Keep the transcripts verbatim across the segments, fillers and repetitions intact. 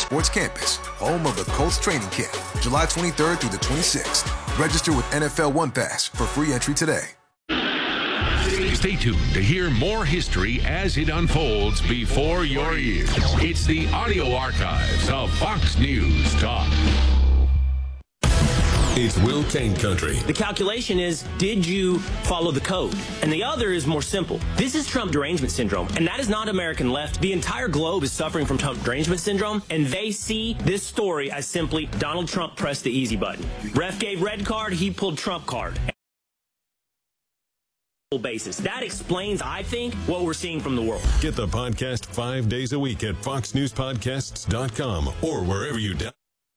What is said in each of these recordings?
Sports Campus, home of the Colts training camp, July twenty-third through the twenty-sixth. Register with N F L One Pass for free entry today. Stay tuned to hear more history as it unfolds before your ears. It's the audio archives of Fox News Talk. It's Will Kane Country. The calculation is, did you follow the code? And the other is more simple. This is Trump derangement syndrome, and that is not American left. The entire globe is suffering from Trump derangement syndrome, and they see this story as simply Donald Trump pressed the easy button. Ref gave red card, he pulled Trump card. Basis. That explains, I think, what we're seeing from the world. Get the podcast five days a week at fox news podcasts dot com or wherever you download.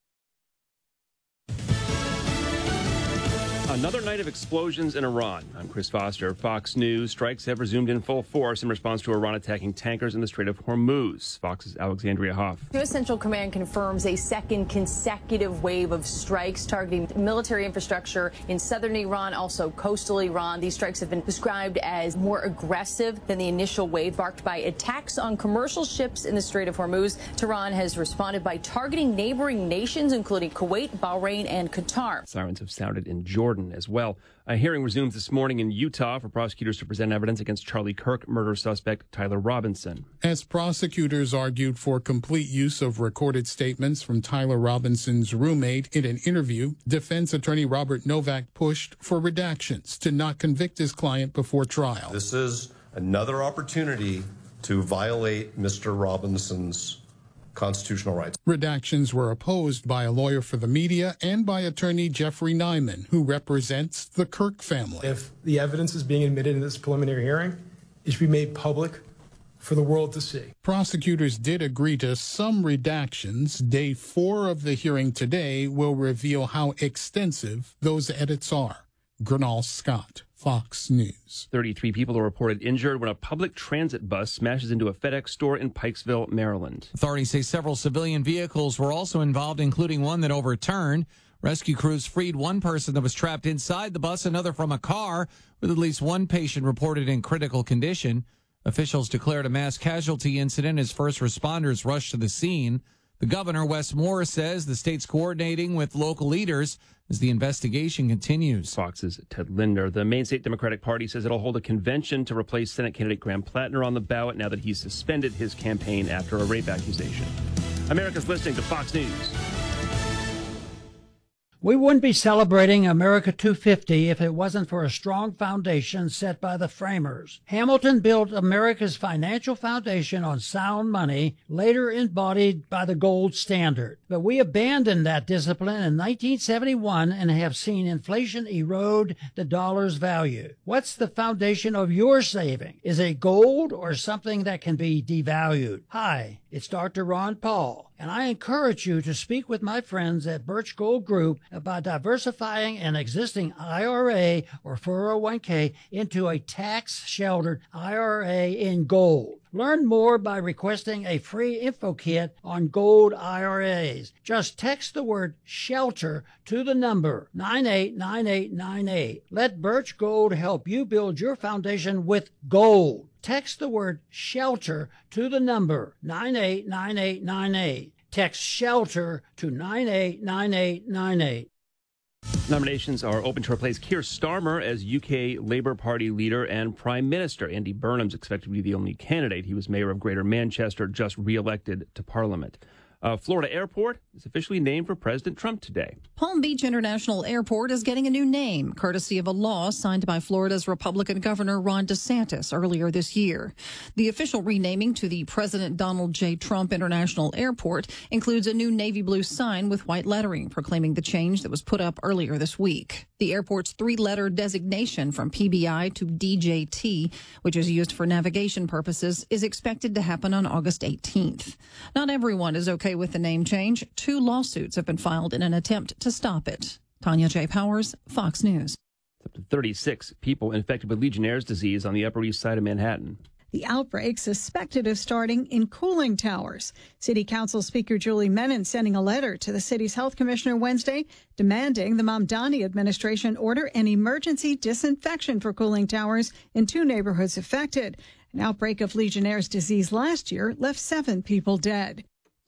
Another night of explosions in Iran. I'm Chris Foster. Fox News. Strikes have resumed in full force in response to Iran attacking tankers in the Strait of Hormuz. Fox's Alexandria Hoff. U S Central Command confirms a second consecutive wave of strikes targeting military infrastructure in southern Iran, also coastal Iran. These strikes have been described as more aggressive than the initial wave, marked by attacks on commercial ships in the Strait of Hormuz. Tehran has responded by targeting neighboring nations, including Kuwait, Bahrain, and Qatar. Sirens have sounded in Jordan as well. A hearing resumes this morning in Utah for prosecutors to present evidence against Charlie Kirk murder suspect Tyler Robinson. As prosecutors argued for complete use of recorded statements from Tyler Robinson's roommate in an interview, defense attorney Robert Novak pushed for redactions to not convict his client before trial. This is another opportunity to violate Mister Robinson's constitutional rights. Redactions were opposed by a lawyer for the media and by attorney Jeffrey Nyman, who represents the Kirk family. If the evidence is being admitted in this preliminary hearing, it should be made public for the world to see. Prosecutors did agree to some redactions. Day four of the hearing today will reveal how extensive those edits are. Gernal Scott, Fox News. thirty-three people are reported injured when a public transit bus smashes into a FedEx store in Pikesville, Maryland. Authorities say several civilian vehicles were also involved, including one that overturned. Rescue crews freed one person that was trapped inside the bus, another from a car, with at least one patient reported in critical condition. Officials declared a mass casualty incident as first responders rushed to the scene. The governor, Wes Moore, says the state's coordinating with local leaders as the investigation continues. Fox's Ted Linder. The Maine State Democratic Party says it'll hold a convention to replace Senate candidate Graham Plattner on the ballot now that he's suspended his campaign after a rape accusation. America's listening to Fox News. We wouldn't be celebrating America two fifty if it wasn't for a strong foundation set by the framers. Hamilton built America's financial foundation on sound money, later embodied by the gold standard. But we abandoned that discipline in nineteen seventy-one and have seen inflation erode the dollar's value. What's the foundation of your saving? Is it gold or something that can be devalued? Hi, it's Doctor Ron Paul, and I encourage you to speak with my friends at Birch Gold Group about diversifying an existing I R A or four oh one k into a tax-sheltered I R A in gold. Learn more by requesting a free info kit on gold I R As. Just text the word SHELTER to the number nine eight nine eight nine eight. Let Birch Gold help you build your foundation with gold. Text the word SHELTER to the number nine eight nine eight nine eight. Text SHELTER to nine eight nine eight nine eight. Nominations are open to replace Keir Starmer as U K Labour Party leader and Prime Minister. Andy Burnham's expected to be the only candidate. He was mayor of Greater Manchester, just re-elected to Parliament. Uh, Florida Airport is officially named for President Trump today. Palm Beach International Airport is getting a new name, courtesy of a law signed by Florida's Republican Governor Ron DeSantis earlier this year. The official renaming to the President Donald J. Trump International Airport includes a new navy blue sign with white lettering proclaiming the change that was put up earlier this week. The airport's three-letter designation from P B I to D J T, which is used for navigation purposes, is expected to happen on August eighteenth. Not everyone is okay with the name change. Two lawsuits have been filed in an attempt to stop it. Tanya J. Powers, Fox News. Up to thirty-six people infected with Legionnaire's disease on the Upper East Side of Manhattan. The outbreak suspected of starting in cooling towers. City Council Speaker Julie Menin sending a letter to the city's health commissioner Wednesday demanding the Mamdani administration order an emergency disinfection for cooling towers in two neighborhoods affected. An outbreak of Legionnaire's disease last year left seven people dead.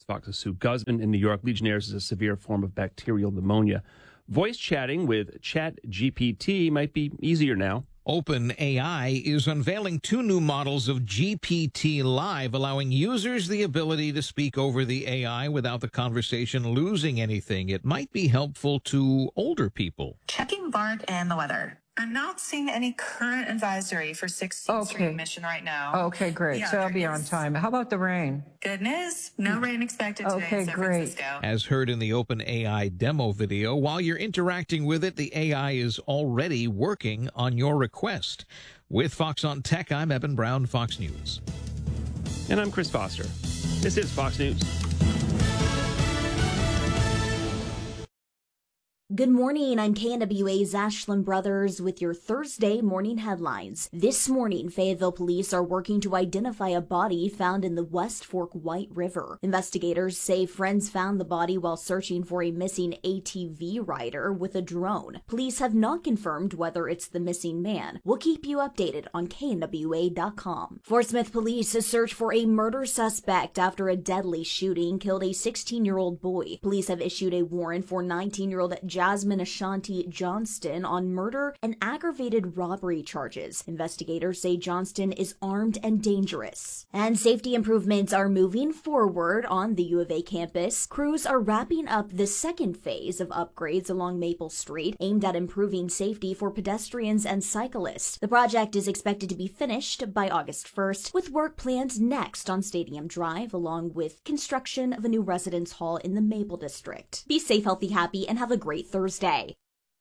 Fox's Sue Guzman in New York. Legionnaires is a severe form of bacterial pneumonia. Voice chatting with ChatGPT might be easier now. OpenAI is unveiling two new models of G P T Live, allowing users the ability to speak over the A I without the conversation losing anything. It might be helpful to older people. Checking bark and the weather. I'm not seeing any current advisory for sixteenth Okay. Street mission right now. Okay, great. Yeah, so I'll there be on is. time. How about the rain? Good news. No rain expected today Okay, in San great. Francisco. As heard in the OpenAI demo video, while you're interacting with it, the A I is already working on your request. With Fox on Tech, I'm Eben Brown, Fox News. And I'm Chris Foster. This is Fox News. Good morning, I'm K N W A's Ashlyn Brothers with your Thursday morning headlines. This morning, Fayetteville police are working to identify a body found in the West Fork White River. Investigators say friends found the body while searching for a missing A T V rider with a drone. Police have not confirmed whether it's the missing man. We'll keep you updated on K N W A dot com. Fort Smith police search for a murder suspect after a deadly shooting killed a sixteen-year-old boy. Police have issued a warrant for nineteen-year-old Jasmine Ashanti Johnston on murder and aggravated robbery charges. Investigators say Johnston is armed and dangerous. And safety improvements are moving forward on the U of A campus. Crews are wrapping up the second phase of upgrades along Maple Street, aimed at improving safety for pedestrians and cyclists. The project is expected to be finished by August first, with work planned next on Stadium Drive, along with construction of a new residence hall in the Maple District. Be safe, healthy, happy, and have a great Thursday.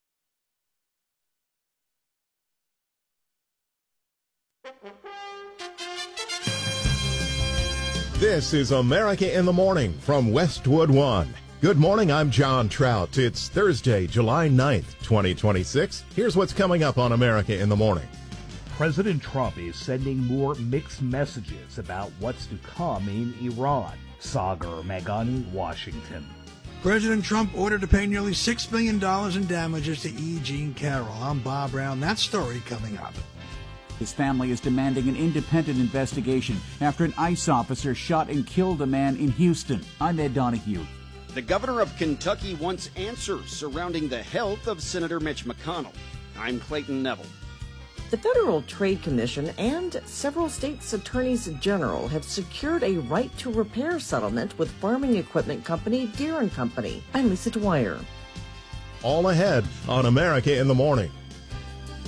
This is America in the Morning from Westwood One. Good morning, I'm John Trout. It's Thursday, July ninth, twenty twenty-six. Here's what's coming up on America in the Morning. President Trump is sending more mixed messages about what's to come in Iran. Sagar Meghani, Washington. President Trump ordered to pay nearly six million dollars in damages to E. Jean Carroll. I'm Bob Brown. That story coming up. His family is demanding an independent investigation after an ICE officer shot and killed a man in Houston. I'm Ed Donahue. The governor of Kentucky wants answers surrounding the health of Senator Mitch McConnell. I'm Clayton Neville. The Federal Trade Commission and several states' attorneys general have secured a right to repair settlement with farming equipment company Deere and Company. I'm Lisa Dwyer. All ahead on America in the Morning.